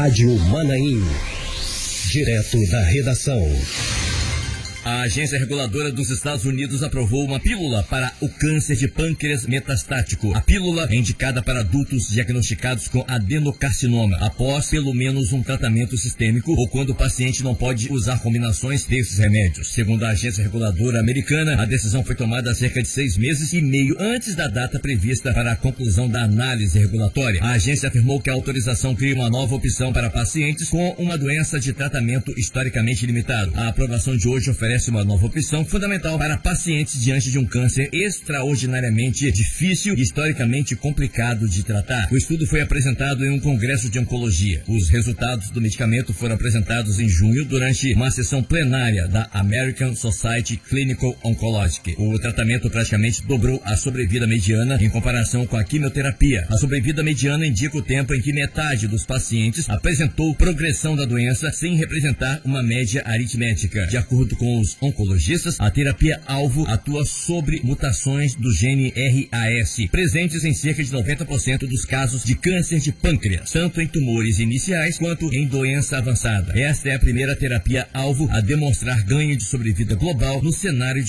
Rádio Manaim. Direto da redação. A Agência Reguladora dos Estados Unidos aprovou uma pílula para o câncer de pâncreas metastático. A pílula é indicada para adultos diagnosticados com adenocarcinoma, após pelo menos um tratamento sistêmico ou quando o paciente não pode usar combinações desses remédios. Segundo a Agência Reguladora Americana, a decisão foi tomada há cerca de 6 meses e meio antes da data prevista para a conclusão da análise regulatória. A agência afirmou que a autorização cria uma nova opção para pacientes com uma doença de tratamento historicamente limitado. A aprovação de hoje oferece uma nova opção fundamental para pacientes diante de um câncer extraordinariamente difícil e historicamente complicado de tratar. O estudo foi apresentado em um congresso de oncologia. Os resultados do medicamento foram apresentados em junho durante uma sessão plenária da American Society Clinical Oncology. O tratamento praticamente dobrou a sobrevida mediana em comparação com a quimioterapia. A sobrevida mediana indica o tempo em que metade dos pacientes apresentou progressão da doença sem representar uma média aritmética. De acordo com os oncologistas, a terapia-alvo atua sobre mutações do gene RAS, presentes em cerca de 90% dos casos de câncer de pâncreas, tanto em tumores iniciais quanto em doença avançada. Esta é a primeira terapia-alvo a demonstrar ganho de sobrevida global no cenário